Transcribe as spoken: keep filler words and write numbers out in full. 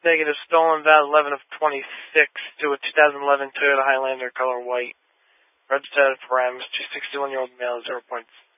Negative. Stolen valid eleven of twenty-six to a two thousand eleven Toyota Highlander color white. Registered parameters. two sixty-one-year-old male, zero points.